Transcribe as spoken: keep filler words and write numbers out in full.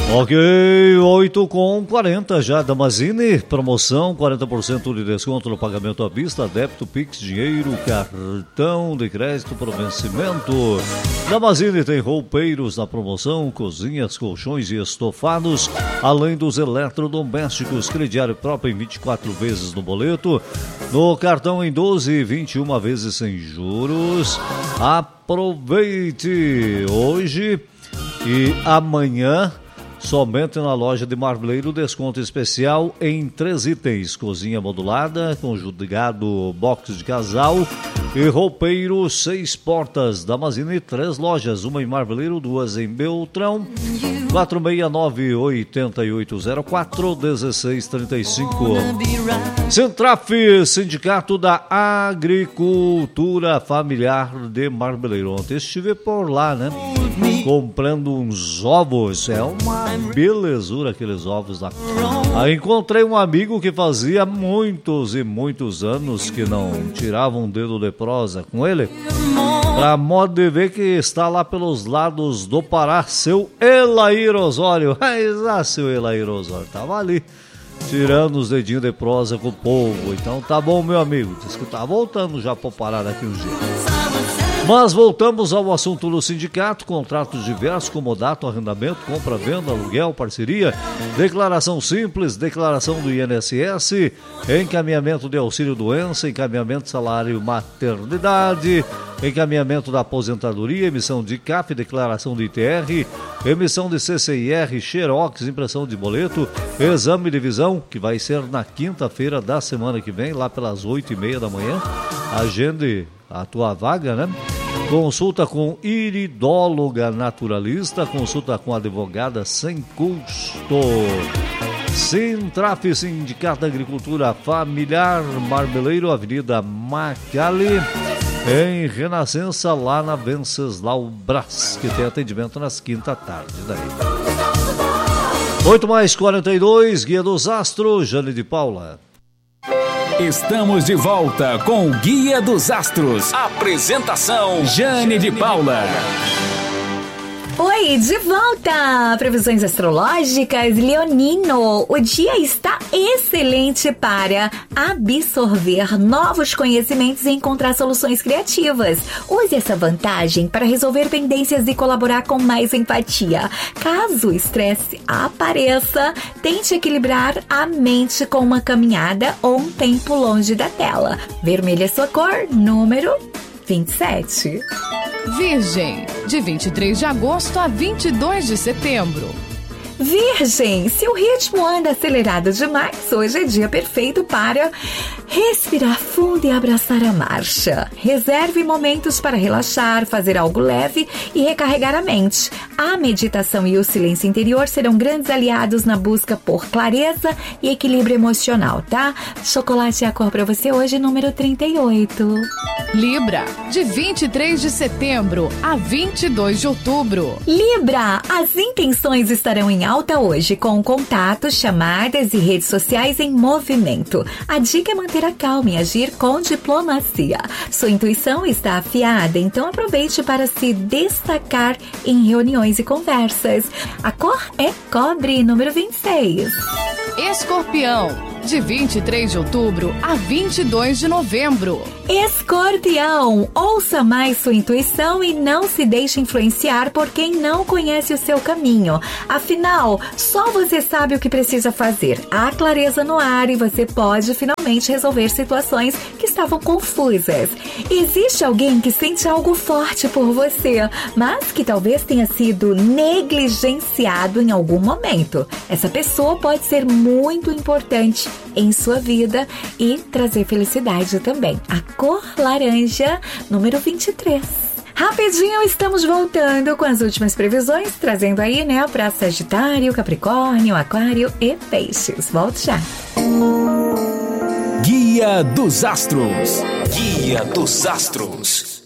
Ok, oito com quarenta já, Damazini, promoção, quarenta por cento de desconto no pagamento à vista, débito, Pix, dinheiro, cartão de crédito por vencimento. Damazini tem roupeiros na promoção, cozinhas, colchões e estofados, além dos eletrodomésticos, crediário próprio em vinte e quatro vezes no boleto, no cartão em doze e vinte e uma vezes sem juros. Aproveite hoje e amanhã. Somente na loja de Marmeleiro, desconto especial em três itens: cozinha modulada, conjunto de gado, box de casal e roupeiro seis portas. Damazini, três lojas, uma em Marmeleiro, duas em Beltrão. quatro seis nove, oito oito zero quatro, um seis três cinco. Centraf, Sindicato da Agricultura Familiar de Marmeleiro. Ontem estive por lá, né? Comprando uns ovos. É uma belezura aqueles ovos lá. Aí encontrei um amigo que fazia muitos e muitos anos que não tirava um dedo de prosa com ele. Pra modo de ver que está lá pelos lados do Pará, seu Elair Osório. Ah, seu Elair Osório, tava ali tirando os dedinhos de prosa com o povo. Então tá bom, meu amigo. Diz que tá voltando já pra parar daqui uns dias. Mas voltamos ao assunto do sindicato: contratos diversos, comodato, arrendamento, compra, venda, aluguel, parceria, declaração simples, declaração do I N S S, encaminhamento de auxílio doença, encaminhamento de salário maternidade, encaminhamento da aposentadoria, emissão de C A F, declaração de I T R, emissão de C C I R, xerox, impressão de boleto, exame de visão, que vai ser na quinta-feira da semana que vem, lá pelas oito e meia da manhã. Agende a tua vaga, né? Consulta com iridóloga naturalista, consulta com advogada sem custo. Sintraf, Sindicato da Agricultura Familiar, Marmeleiro, Avenida Macali, em Renascença, lá na Venceslau Brás, que tem atendimento nas quinta tarde. Daí. oito mais quarenta e dois, Guia dos Astros, Jane de Paula. Estamos de volta com o Guia dos Astros. Apresentação: Jane de Paula. Oi, de volta! Previsões astrológicas, Leonino. O dia está excelente para absorver novos conhecimentos e encontrar soluções criativas. Use essa vantagem para resolver pendências e colaborar com mais empatia. Caso o estresse apareça, tente equilibrar a mente com uma caminhada ou um tempo longe da tela. Vermelha é sua cor, número vinte e sete. Virgem, de vinte e três de agosto a vinte e dois de setembro. Virgem, se o ritmo anda acelerado demais, hoje é dia perfeito para respirar fundo e abraçar a marcha. Reserve momentos para relaxar, fazer algo leve e recarregar a mente. A meditação e o silêncio interior serão grandes aliados na busca por clareza e equilíbrio emocional, tá? Chocolate é a cor para você hoje, número trinta e oito. Libra, de vinte e três de setembro a vinte e dois de outubro. Libra, as intenções estarão em alta hoje, com contatos, chamadas e redes sociais em movimento. A dica é manter a calma e agir com diplomacia. Sua intuição está afiada, então aproveite para se destacar em reuniões e conversas. A cor é cobre, número vinte e seis. Escorpião, de vinte e três de outubro a vinte e dois de novembro. Escorpião, ouça mais sua intuição e não se deixe influenciar por quem não conhece o seu caminho. Afinal, só você sabe o que precisa fazer. Há clareza no ar e você pode finalmente resolver situações que estavam confusas. Existe alguém que sente algo forte por você, mas que talvez tenha sido negligenciado em algum momento. Essa pessoa pode ser muito importante em sua vida e trazer felicidade também. A cor laranja, número vinte e três. Rapidinho, estamos voltando com as últimas previsões, trazendo aí, né, para Sagitário, Capricórnio, Aquário e Peixes. Volte já. Guia dos Astros. Guia dos Astros.